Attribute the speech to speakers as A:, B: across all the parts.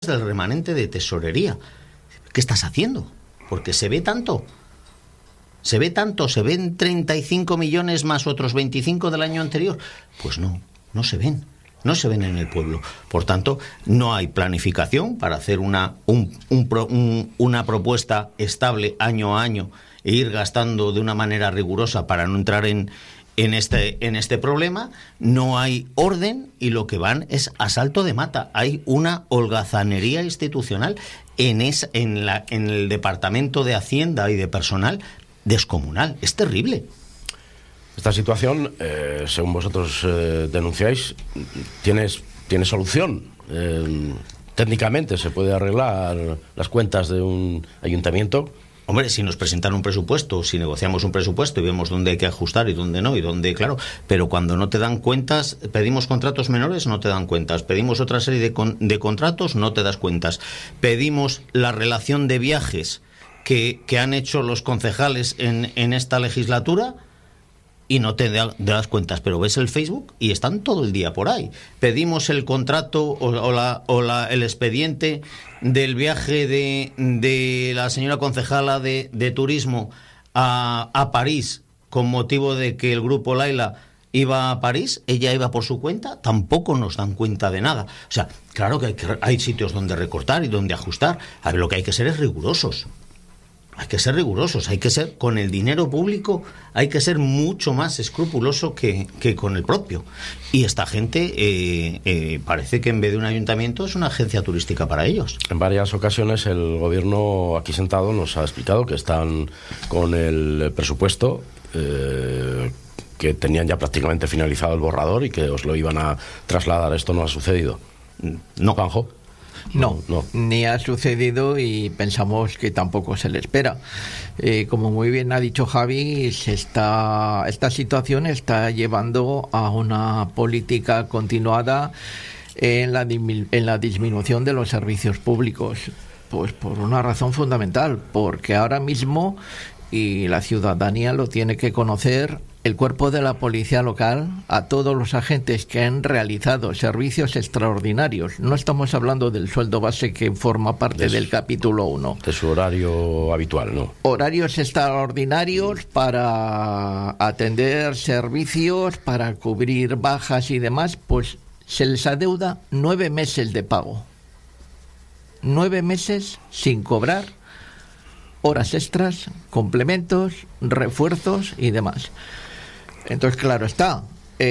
A: del remanente de tesorería. ¿Qué estás haciendo? Porque se ve tanto. Se ven 35 millones más otros 25 del año anterior. Pues no se ven. No se ven en el pueblo. Por tanto, no hay planificación para hacer una propuesta estable año a año e ir gastando de una manera rigurosa para no entrar en este problema. No hay orden y lo que van es a salto de mata. Hay una holgazanería institucional en el Departamento de Hacienda y de Personal descomunal. Es terrible.
B: Esta situación, según vosotros denunciáis, tiene solución. Técnicamente se puede arreglar las cuentas de un ayuntamiento.
A: Hombre, si nos presentan un presupuesto, si negociamos un presupuesto y vemos dónde hay que ajustar y dónde no, y dónde, claro, pero cuando no te dan cuentas, pedimos contratos menores, no te dan cuentas, pedimos otra serie de contratos, no te das cuentas, pedimos la relación de viajes que han hecho los concejales en esta legislatura y no te das cuentas, pero ves el Facebook y están todo el día por ahí. Pedimos el contrato el expediente del viaje de la señora concejala de turismo a París con motivo de que el grupo Laila iba a París, ella iba por su cuenta, tampoco nos dan cuenta de nada. O sea, claro que hay sitios donde recortar y donde ajustar. A ver, lo que hay que ser es rigurosos. Hay que ser rigurosos, hay que ser, con el dinero público, hay que ser mucho más escrupuloso que con el propio. Y esta gente parece que en vez de un ayuntamiento es una agencia turística para ellos.
B: En varias ocasiones el gobierno aquí sentado nos ha explicado que están con el presupuesto, que tenían ya prácticamente finalizado el borrador y que os lo iban a trasladar. ¿Esto no ha sucedido?
A: No,
B: Juanjo.
C: No, ni ha sucedido y pensamos que tampoco se le espera. Como muy bien ha dicho Javi, esta situación está llevando a una política continuada en la disminución de los servicios públicos. Pues por una razón fundamental, porque ahora mismo, y la ciudadanía lo tiene que conocer, el cuerpo de la policía local, a todos los agentes que han realizado servicios extraordinarios, no estamos hablando del sueldo base que forma parte del capítulo 1.
B: De su horario habitual, ¿no?
C: Horarios extraordinarios para atender servicios, para cubrir bajas y demás, pues se les adeuda 9 meses de pago. 9 meses sin cobrar horas extras, complementos, refuerzos y demás. Entonces, claro está,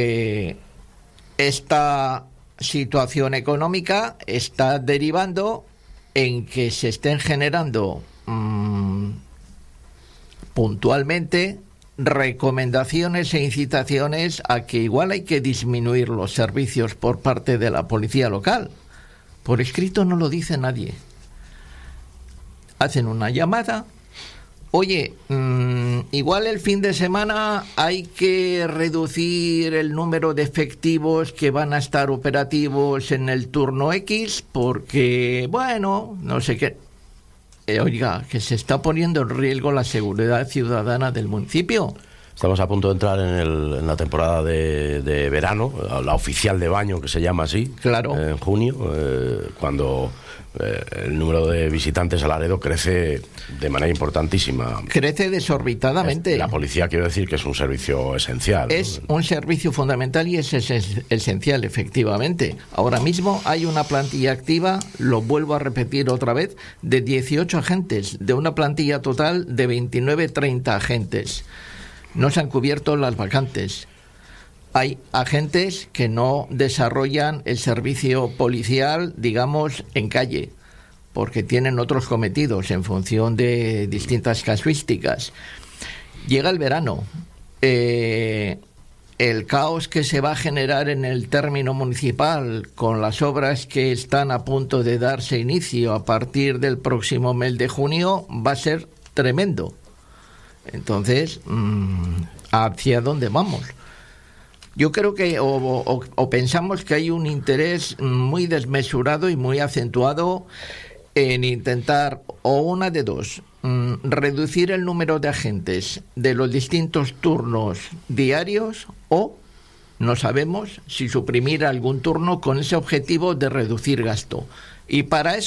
C: esta situación económica está derivando en que se estén generando puntualmente recomendaciones e incitaciones a que igual hay que disminuir los servicios por parte de la policía local. Por escrito no lo dice nadie. Hacen una llamada. Oye, igual el fin de semana hay que reducir el número de efectivos que van a estar operativos en el turno X porque, bueno, no sé qué. Oiga, que se está poniendo en riesgo la seguridad ciudadana del municipio.
B: Estamos a punto de entrar en la temporada de verano, la oficial de baño, que se llama así.
C: Claro.
B: En junio, cuando el número de visitantes a Laredo crece de manera importantísima.
C: Crece desorbitadamente.
B: La policía, quiero decir, que es un servicio esencial.
C: Es un servicio fundamental y es esencial, efectivamente. Ahora mismo hay una plantilla activa, lo vuelvo a repetir otra vez, de 18 agentes, de una plantilla total de 29-30 agentes. No se han cubierto las vacantes. Hay agentes que no desarrollan el servicio policial, digamos, en calle, porque tienen otros cometidos en función de distintas casuísticas. Llega el verano. El caos que se va a generar en el término municipal con las obras que están a punto de darse inicio a partir del próximo mes de junio va a ser tremendo. Entonces, ¿hacia dónde vamos? Yo creo que o pensamos que hay un interés muy desmesurado y muy acentuado en intentar, o una de dos, reducir el número de agentes de los distintos turnos diarios, o no sabemos si suprimir algún turno con ese objetivo de reducir gasto. Y para eso